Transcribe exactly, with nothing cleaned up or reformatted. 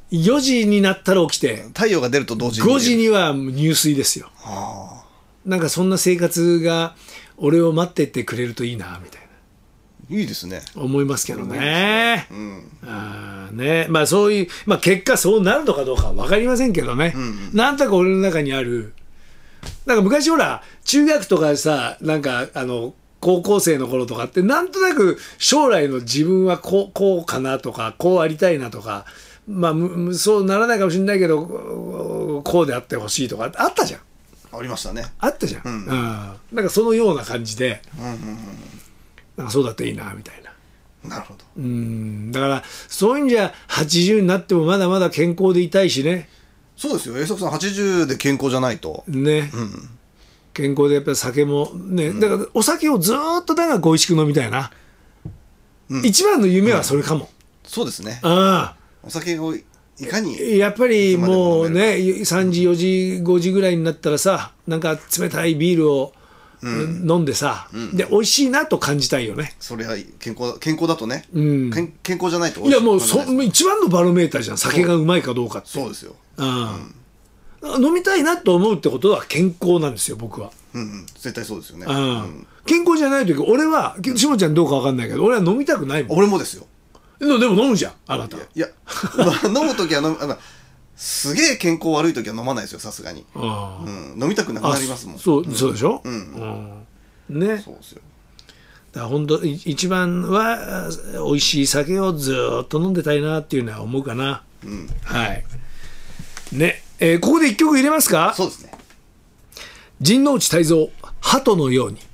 よじになったら起きて、 太陽が出ると同時にごじには入睡ですよ。 あなんかそんな生活が俺を待ってってくれるといいなみたいいいですね。 な思いますけどね。 うん、 あね、まあそういう、まあ、結果そうなるのかどうかは分かりませんけどね、うんうん、なんとなく俺の中にある、なんか昔ほら中学とかさ、なんかあの高校生の頃とかってなんとなく将来の自分はこう、こうかなとかこうありたいなとか、まあそうならないかもしれないけどこうであってほしいとかあったじゃん。 ありましたね。 あったじゃん、 うんうん、なんかそのような感じで、 うんうんうん、 なんかそうだっていいなみたいな。 なるほど。 うん、だからそういうんじゃはちじゅうになってもまだまだ健康でいたいしね。 そうですよ。栄作さんはちじゅうで健康じゃないとね、 うん、 健康でやっぱり酒もね、だからお酒をずーっと長く美味しく飲みたいな、うん、一番の夢はそれかも、うん、 そうですね。 あお酒をいかにやっぱりもうねさんじよじごじぐらいになったらさ、なんか冷たいビールをうん、飲んでさ、うん、で美味しいなと感じたいよね。 それは健康、健康だとね、うん、健健康じゃないといやもうそ一番のバロメーターじゃん、酒がうまいかどうかって。 そうですよ、 うん、飲みたいなと思うってことは健康なんですよ僕は、 うんうん、絶対そうですよね、 うん、健康じゃない時俺はしもちゃんどうか分かんないけど俺は飲みたくないもん。 俺もですよ。 でも飲むじゃんあなた。いや、いやまあ、飲む時は飲むあのすげえ健康悪い時は飲まないですよさすがに、うん、飲みたくなくなりますもん。 そう、うん、そうでしょ、 うんうん、ね。 そうですよ。 だから本当一番は美味しい酒をずっと飲んでたいなっていうのは思うかな、うん、はいね、えー、ここで一曲入れますか。 そうですね。 陣内泰造鳩のように。